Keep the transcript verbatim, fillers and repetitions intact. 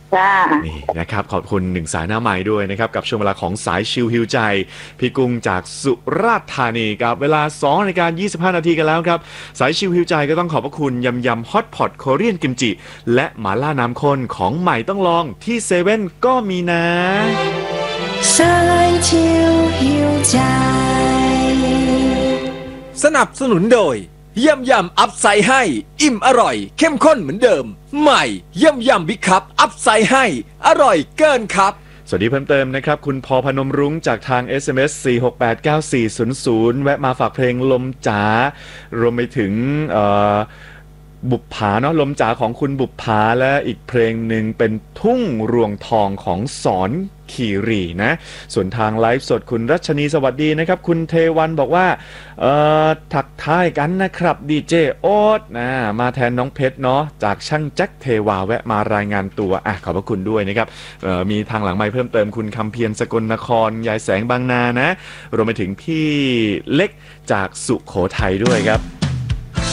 จ้านี่นะครับขอบคุณหนึ่งสายหน้าใหม่ด้วยนะครับกับช่วงเวลาของสายชิลฮิวใจพี่กุ้งจากสุราษฎร์ธานีกับเวลาสองนาฬิกายี่สิบห้านาทีกันแล้วครับสายชิลฮิวใจก็ต้องขอบพระคุณยำยำฮอตพอตโคเรียนกิมจิและหม่าล่าน้ำข้นของใหม่ต้องลองที่เซเว่นก็มีนะสายชิลฮิวใจสนับสนุนโดยยำยำอัพไซด์ให้อิ่มอร่อยเข้มข้นเหมือนเดิมใหม่ยำยำบิ๊กคัพอัพไซด์ให้อร่อยเกินครับสวัสดีเพิ่มเติมนะครับคุณพอพนมรุ้งจากทาง เอส เอ็ม เอส สี่ หก แปด เก้า สี่ ศูนย์ ศูนย์แวะมาฝากเพลงลมจ๋ารวมไปถึงบุปผาเนาะลมจ๋าของคุณบุปผาและอีกเพลงหนึ่งเป็นทุ่งรวงทองของสอนคีรีนะส่วนทางไลฟ์สดคุณรัชนีสวัสดีนะครับคุณเทวันบอกว่าเอ่อทักทายกันนะครับดีเจโอ๊ตนะมาแทนน้องเพชรเนาะจากช่างแจ็คเทวาแวะมารายงานตัวอ่ะขอบพระคุณด้วยนะครับเอ่อมีทางหลังไมค์เพิ่มเติมคุณคำเพียรสกลนครยายแสงบางนานะรวมไปถึงพี่เล็กจากสุโขทัยด้วยครับ